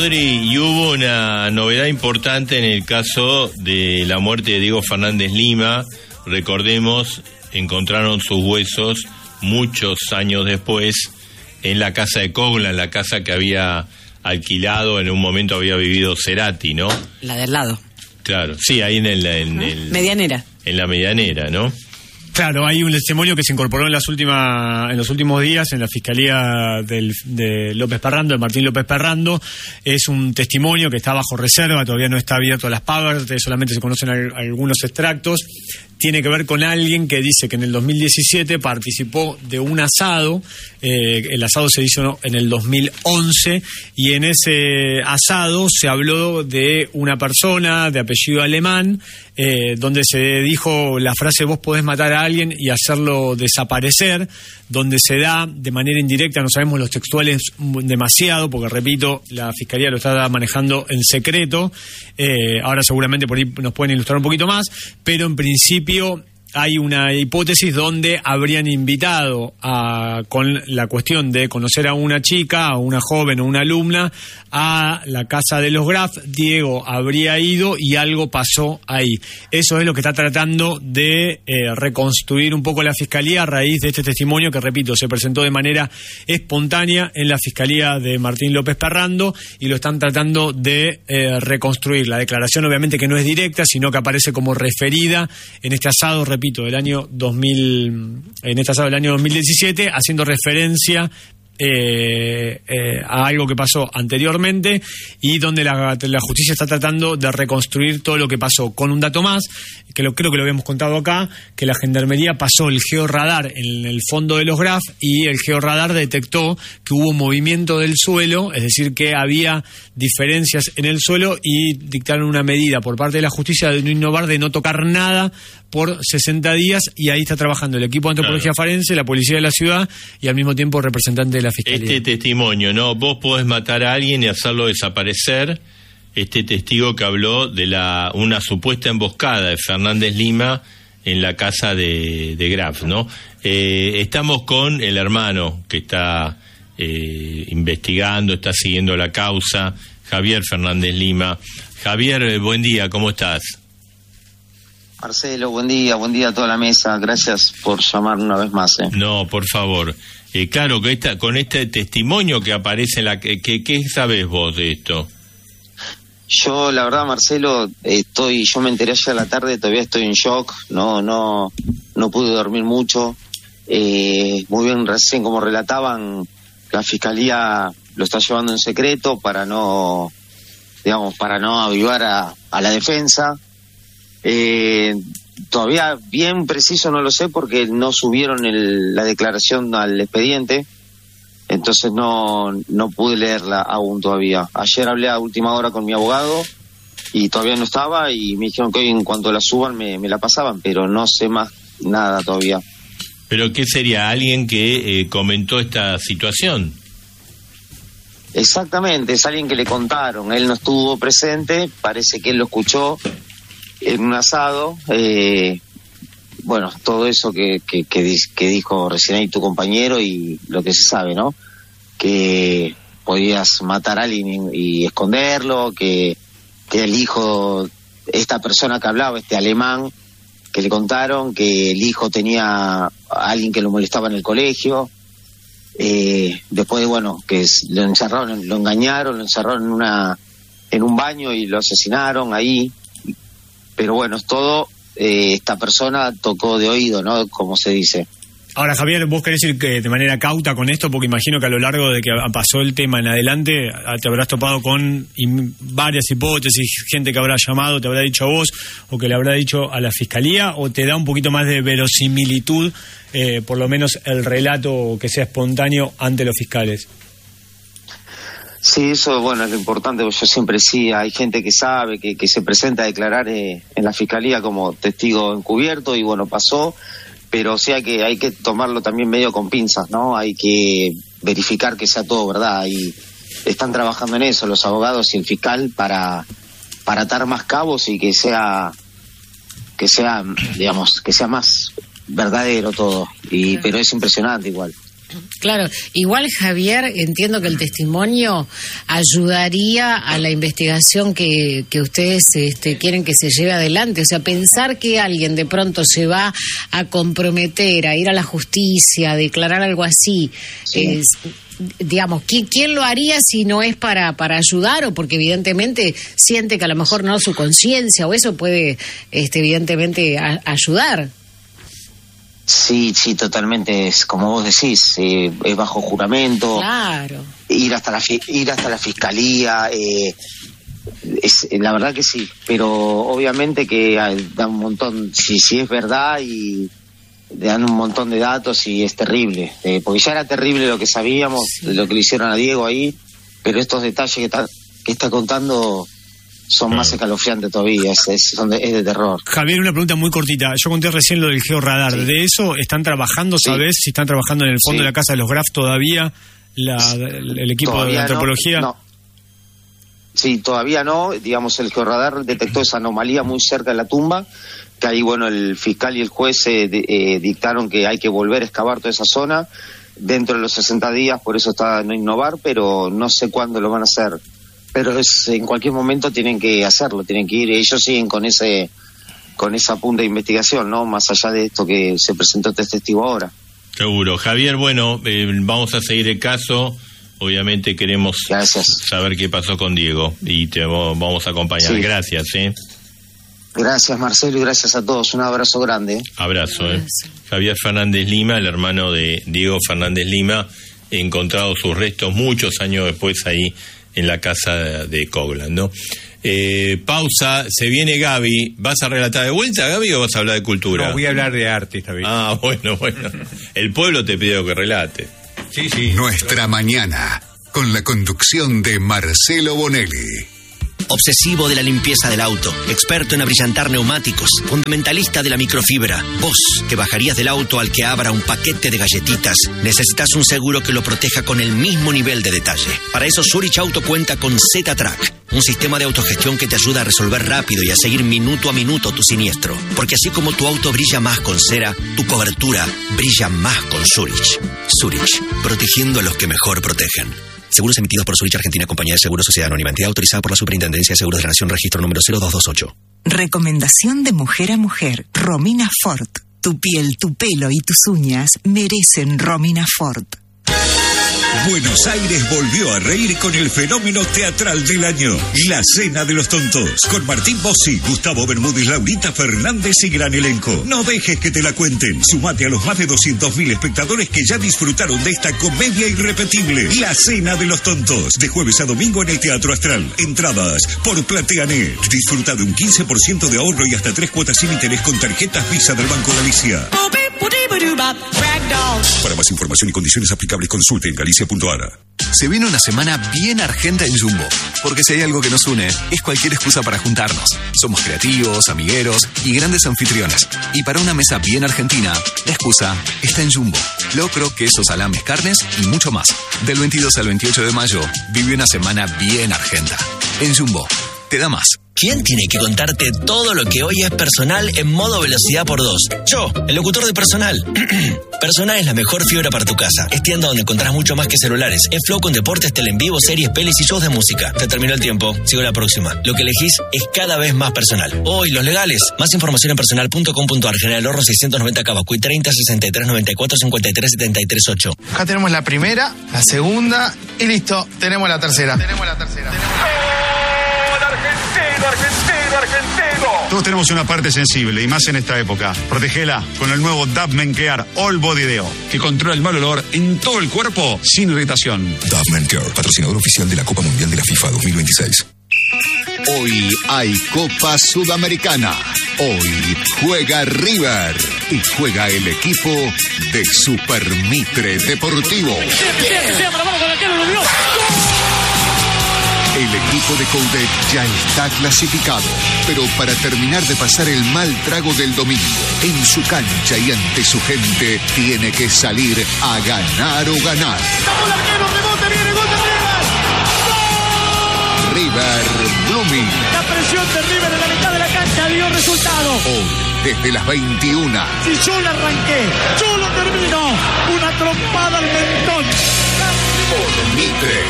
Y hubo una novedad importante en el caso de la muerte de Diego Fernández Lima. Recordemos, encontraron sus huesos muchos años después en la casa de Coglan, la casa que había alquilado, en un momento había vivido Cerati, ¿no? La del lado. Claro, sí, ahí en el Medianera. En la Medianera, ¿no? Claro, hay un testimonio que se incorporó en los últimos días en la Fiscalía de López Perrando, de Martín López Perrando. Es un testimonio que está bajo reserva, todavía no está abierto a las partes, solamente se conocen algunos extractos. Tiene que ver con alguien que dice que en el 2017 participó de un asado. El asado se hizo en el 2011 y en ese asado se habló de una persona de apellido alemán, donde se dijo la frase "vos podés matar a alguien y hacerlo desaparecer", donde se da de manera indirecta, no sabemos los textuales demasiado, porque repito, la Fiscalía lo está manejando en secreto. Ahora seguramente por ahí nos pueden ilustrar un poquito más, pero en principio hay una hipótesis donde habrían invitado con la cuestión de conocer a una chica, a una joven o una alumna, a la casa de los Graf. Diego habría ido y algo pasó ahí. Eso es lo que está tratando de reconstruir un poco la Fiscalía a raíz de este testimonio que, repito, se presentó de manera espontánea en la Fiscalía de Martín López Perrando y lo están tratando de reconstruir. La declaración obviamente que no es directa, sino que aparece como referida en este asado, repito, del año 2017, haciendo referencia a algo que pasó anteriormente y donde la justicia está tratando de reconstruir todo lo que pasó, con un dato más, que creo que lo habíamos contado acá, que la Gendarmería pasó el georradar en el fondo de los Graf y el georradar detectó que hubo movimiento del suelo, es decir, que había diferencias en el suelo y dictaron una medida por parte de la justicia de no innovar, de no tocar nada por 60 días, y ahí está trabajando el equipo de antropología forense, la policía de la ciudad y al mismo tiempo representante de la Fiscalía. Este testimonio, ¿no? Vos podés matar a alguien y hacerlo desaparecer. Este testigo que habló de una supuesta emboscada de Fernández Lima en la casa de Graf, ¿no? Estamos con el hermano que está investigando, está siguiendo la causa, Javier Fernández Lima. Javier, buen día, ¿cómo estás? Marcelo, buen día a toda la mesa, gracias por llamar una vez más. No, por favor. Claro, que con este testimonio que aparece en ¿qué sabés vos de esto? Yo, la verdad, Marcelo, yo me enteré ayer a la tarde, todavía estoy en shock, no pude dormir mucho. Muy bien, recién como relataban, la Fiscalía lo está llevando en secreto para no avivar a la defensa. Todavía bien preciso no lo sé porque no subieron la declaración al expediente, entonces no pude leerla aún todavía. Ayer hablé a última hora con mi abogado y todavía no estaba y me dijeron que hoy en cuanto la suban me la pasaban, pero no sé más nada todavía. ¿Pero qué sería? ¿Alguien que comentó esta situación? Exactamente, es alguien que le contaron, él no estuvo presente, parece que él lo escuchó en un asado, todo eso que dijo recién ahí tu compañero y lo que se sabe, ¿no? Que podías matar a alguien y esconderlo, que el hijo, esta persona que hablaba, este alemán, que le contaron que el hijo tenía a alguien que lo molestaba en el colegio, después, que lo encerraron, lo engañaron, lo encerraron en un baño y lo asesinaron ahí. Pero todo, esta persona tocó de oído, ¿no? Como se dice. Ahora, Javier, vos querés ir de manera cauta con esto, porque imagino que a lo largo de que pasó el tema en adelante, te habrás topado con varias hipótesis, gente que habrá llamado, te habrá dicho a vos, o que le habrá dicho a la Fiscalía, o te da un poquito más de verosimilitud, por lo menos el relato que sea espontáneo ante los fiscales. Sí, eso, es lo importante, yo siempre hay gente que sabe, que se presenta a declarar en la Fiscalía como testigo encubierto y pasó, pero hay que tomarlo también medio con pinzas, ¿no? Hay que verificar que sea todo verdad y están trabajando en eso los abogados y el fiscal para atar más cabos y que sea más verdadero todo, pero es impresionante igual. Claro, igual Javier, entiendo que el testimonio ayudaría a la investigación que ustedes quieren que se lleve adelante. O sea, pensar que alguien de pronto se va a comprometer, a ir a la justicia, a declarar algo así, sí. Digamos, ¿quién lo haría si no es para ayudar o porque evidentemente siente que a lo mejor no su conciencia o eso puede evidentemente ayudar? Sí, totalmente, es como vos decís, es bajo juramento. Claro. Ir hasta la fiscalía, la verdad que sí, pero obviamente que da un montón, si es verdad, y dan un montón de datos y es terrible, porque ya era terrible lo que sabíamos, sí, lo que le hicieron a Diego ahí, pero estos detalles que está contando son más escalofriantes todavía, es de terror. Javier, una pregunta muy cortita. Yo conté recién lo del georradar. Sí. ¿De eso están trabajando, sabés? Sí. Si están trabajando en el fondo de la casa de los Graf todavía, el equipo todavía de antropología. No. Sí, todavía no. Digamos, el georradar detectó esa anomalía muy cerca de la tumba, que ahí, bueno, el fiscal y el juez dictaron que hay que volver a excavar toda esa zona dentro de los 60 días, por eso está no innovar, pero no sé cuándo lo van a hacer. Pero en cualquier momento tienen que hacerlo, tienen que ir. Ellos siguen con esa punta de investigación, ¿no? Más allá de esto que se presentó este testigo ahora. Seguro. Javier, bueno, vamos a seguir el caso. Obviamente queremos saber qué pasó con Diego y te vamos a acompañar. Sí. Gracias, Gracias, Marcelo, y gracias a todos. Un abrazo grande. Abrazo, Javier Fernández Lima, el hermano de Diego Fernández Lima, encontrado sus restos muchos años después ahí en la casa de Coglan, ¿no? Pausa, se viene Gaby. ¿Vas a relatar de vuelta, Gaby, o vas a hablar de cultura? No, voy a hablar de arte esta vez. Ah, bueno. El pueblo te pidió que relate. Sí. Nuestra mañana, con la conducción de Marcelo Bonelli. Obsesivo de la limpieza del auto, experto en abrillantar neumáticos, fundamentalista de la microfibra. Vos, que bajarías del auto al que abra un paquete de galletitas, necesitas un seguro que lo proteja con el mismo nivel de detalle. Para eso Zurich Auto cuenta con Z-Track, un sistema de autogestión que te ayuda a resolver rápido y a seguir minuto a minuto tu siniestro. Porque así como tu auto brilla más con cera, tu cobertura brilla más con Zurich. Zurich, protegiendo a los que mejor protegen. Seguros emitidos por Zurich Argentina, Compañía de Seguros Sociedad Anónima, entidad autorizada por la Superintendencia de Seguros de la Nación, registro número 0228. Recomendación de mujer a mujer. Romina Ford. Tu piel, tu pelo y tus uñas merecen Romina Ford. Buenos Aires volvió a reír con el fenómeno teatral del año, La Cena de los Tontos, con Martín Bossi, Gustavo Bermúdez, Laurita Fernández y gran elenco. No dejes que te la cuenten. Sumate a los más de 200.000 espectadores que ya disfrutaron de esta comedia irrepetible, La Cena de los Tontos, de jueves a domingo en el Teatro Astral. Entradas por PlateaNet. Disfruta de un 15% de ahorro y hasta 3 cuotas sin interés con tarjetas Visa del Banco Galicia. Para más información y condiciones aplicables, consulte en galicia.ar. Se viene una semana bien argenta en Jumbo, porque si hay algo que nos une, es cualquier excusa para juntarnos. Somos creativos, amigueros y grandes anfitriones. Y para una mesa bien argentina, la excusa está en Jumbo. Locro, quesos, salames, carnes y mucho más. Del 22 al 28 de mayo, vive una semana bien argenta. En Jumbo, te da más. ¿Quién tiene que contarte todo lo que hoy es Personal en modo velocidad por 2? Yo, el locutor de Personal. Personal es la mejor fibra para tu casa. Es tienda donde encontrás mucho más que celulares. Es flow con deportes, tele en vivo, series, pelis y shows de música. Se terminó el tiempo. Sigo la próxima. Lo que elegís es cada vez más Personal. Hoy, los legales. Más información en personal.com.ar. General Ahorro 690 Cabacuy 30 63 94 53 73 8. Acá tenemos la primera, la segunda y listo. Tenemos la tercera. Argentino. Todos tenemos una parte sensible y más en esta época. Protégela con el nuevo Dove Men Care All Body Deo, que controla el mal olor en todo el cuerpo sin irritación. Dove Men Care, patrocinador oficial de la Copa Mundial de la FIFA 2026. Hoy hay Copa Sudamericana. Hoy juega River y juega el equipo de Super Mitre Deportivo. El equipo de Coudet ya está clasificado, pero para terminar de pasar el mal trago del domingo, en su cancha y ante su gente, tiene que salir a ganar o ganar. River Blooming. La presión de River en la mitad de la cancha dio resultado. Hoy, desde las 21. Si yo la arranqué, yo lo termino. Una trompada al mentón. Por Mitre,